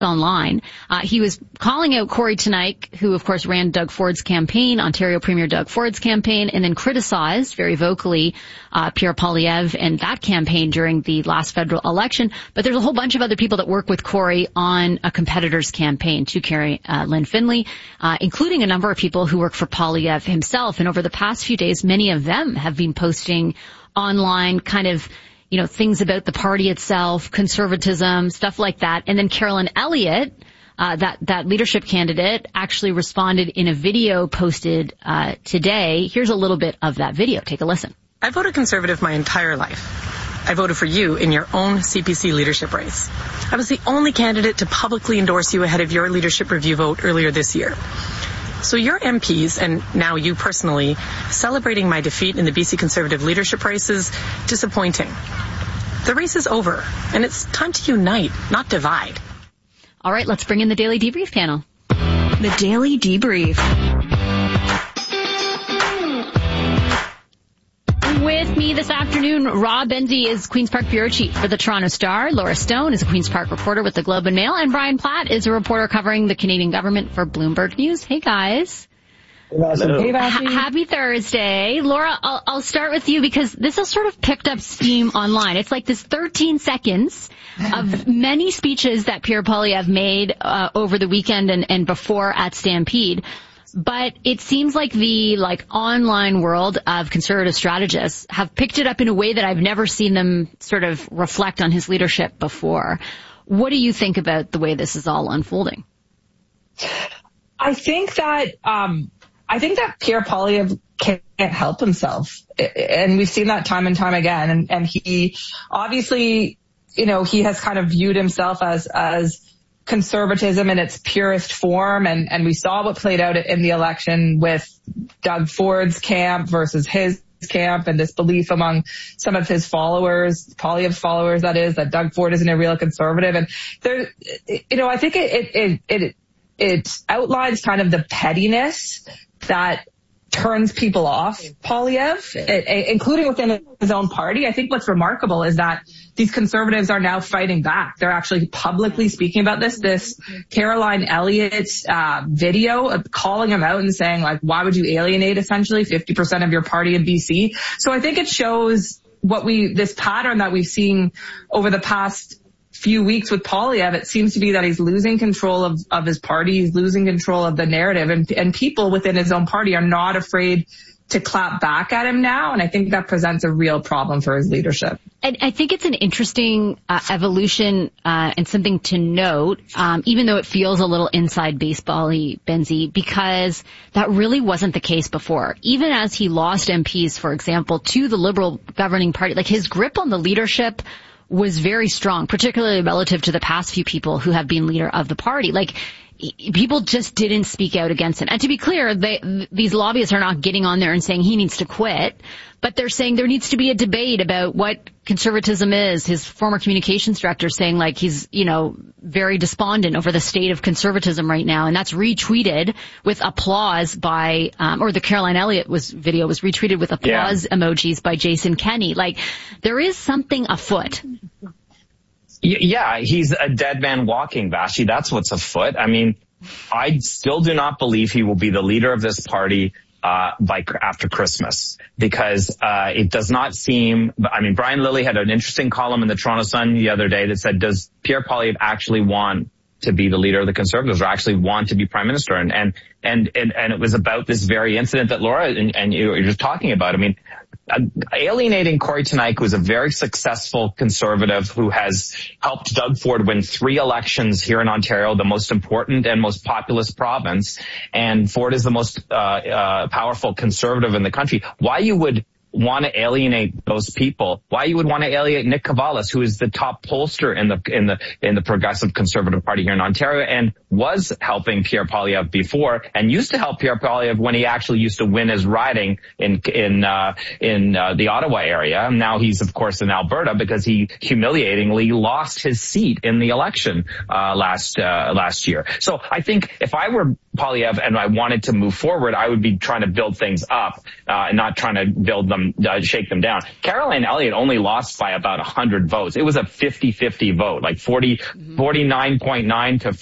online. He was calling out Corey Teneycke, who of course ran Doug Ford's campaign, Ontario Premier Doug Ford's campaign, and then criticized very vocally Pierre Poilievre and that campaign during the last federal election. But there's a whole bunch of other people that work with Corey on a competitor's campaign to Carrie Lynn Finley, including a number of people who work for Poilievre himself. And over the past few days, many of them have been posting online kind of things about the party itself, conservatism, stuff like that. And then Carolyn Elliott, that leadership candidate, actually responded in a video posted today. Here's a little bit of that video. Take a listen. I voted Conservative my entire life. I voted for you in your own CPC leadership race. I was the only candidate to publicly endorse you ahead of your leadership review vote earlier this year. So your MPs, and now you personally, celebrating my defeat in the BC Conservative leadership race is disappointing. The race is over, and it's time to unite, not divide. All right, let's bring in the Daily Debrief panel. The Daily Debrief. With me this afternoon, Rob Benzie is Queen's Park Bureau Chief for the Toronto Star. Laura Stone is a Queen's Park reporter with the Globe and Mail. And Brian Platt is a reporter covering the Canadian government for Bloomberg News. Hey, guys. Hey, happy Thursday. Laura, I'll start with you because this has sort of picked up steam online. It's like this 13 seconds of many speeches that Pierre Poilievre made over the weekend and before at Stampede. But it seems like the online world of conservative strategists have picked it up in a way that I've never seen them sort of reflect on his leadership before. What do you think about the way this is all unfolding? I think that Pierre Poilievre can't help himself. And we've seen that time and time again. And he obviously, he has kind of viewed himself as conservatism in its purest form. And we saw what played out in the election with Doug Ford's camp versus his camp, and this belief among some of his followers, Poilievre's followers, that is, that Doug Ford isn't a real conservative. And there, I think it outlines kind of the pettiness that turns people off Poilievre, including within his own party. I think what's remarkable is that these conservatives are now fighting back. They're actually publicly speaking about this Caroline Elliott video, calling him out and saying, why would you alienate essentially 50% of your party in BC? So I think it shows this pattern that we've seen over the past few weeks with Poilievre. It seems to be that he's losing control of his party. He's losing control of the narrative, and people within his own party are not afraid to clap back at him now. And I think that presents a real problem for his leadership. And I think it's an interesting evolution and something to note, even though it feels a little inside baseball-y, Benzie, because that really wasn't the case before. Even as he lost MPs, for example, to the Liberal governing party, his grip on the leadership was very strong, particularly relative to the past few people who have been leader of the party. People just didn't speak out against it. And to be clear, these lobbyists are not getting on there and saying he needs to quit, but they're saying there needs to be a debate about what conservatism is. His former communications director saying he's, very despondent over the state of conservatism right now. And that's retweeted with applause by, or the Caroline Elliott video was retweeted with applause emojis by Jason Kenney. There is something afoot. Yeah, he's a dead man walking, Vashi. That's what's afoot. I mean, I still do not believe he will be the leader of this party after Christmas, because it does not seem. I mean, Brian Lilley had an interesting column in the Toronto Sun the other day that said, "Does Pierre Poilievre actually want to be the leader of the Conservatives, or actually want to be Prime Minister?" And it was about this very incident that Laura and you're just talking about. I mean, alienating Corey Teneycke, who's a very successful Conservative who has helped Doug Ford win 3 elections here in Ontario, the most important and most populous province, and Ford is the most powerful Conservative in the country. Why you would want to alienate those people? Why you would want to alienate Nick Cavallis, who is the top pollster in the Progressive Conservative Party here in Ontario, and was helping Pierre Poilievre before, and used to help Pierre Poilievre when he actually used to win his riding in the Ottawa area. Now he's of course in Alberta because he humiliatingly lost his seat in the election last year. So I think if I were Poilievre and I wanted to move forward, I would be trying to build things up and not trying to build them shake them down. Caroline Elliott only lost by about 100 votes. It was a 50-50 vote, like 49.9 to